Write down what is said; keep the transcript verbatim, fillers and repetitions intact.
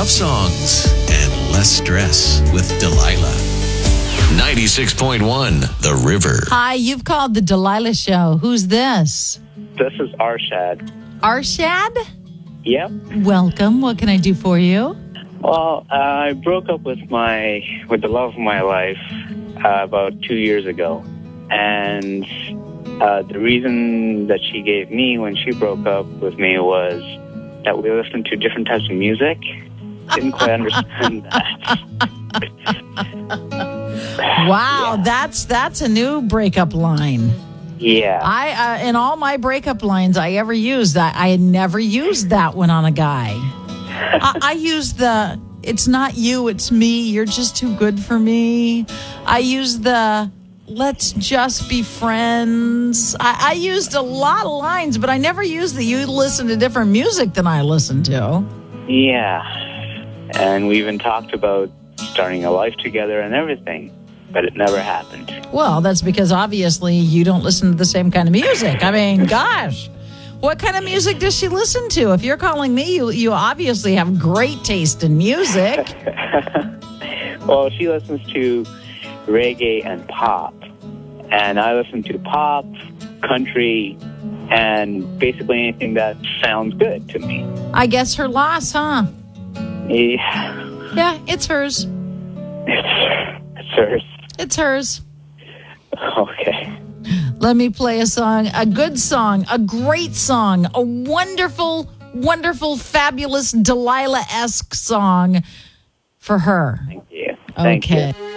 love songs and less stress with Delilah. ninety-six point one, The River. Hi, you've called the Delilah Show. Who's this? This is Arshad. Arshad? Yep. Welcome. What can I do for you? Well, uh, I broke up with my with the love of my life uh, about two years ago, and uh, the reason that she gave me when she broke up with me was that we listened to different types of music. Didn't quite understand that. Wow, Yeah. that's that's a new breakup line. Yeah. I uh, in all my breakup lines I ever used, I, I had never used that one on a guy. I, I used the "it's not you, it's me. You're just too good for me." I used the "let's just be friends." I, I used a lot of lines, but I never used the "you listen to different music than I listen to." Yeah. And we even talked about starting a life together and everything, but it never happened. Well, that's because obviously you don't listen to the same kind of music. I mean, gosh, what kind of music does she listen to? If you're calling me, you, you obviously have great taste in music. Well, she listens to reggae and pop, and I listen to pop, country, and basically anything that sounds good to me. I guess her loss, huh? Yeah. Yeah, it's hers. It's, it's hers. It's hers. Okay. Let me play a song, a good song, a great song, a wonderful, wonderful, fabulous Delilah-esque song for her. Thank you. Thank Okay. you.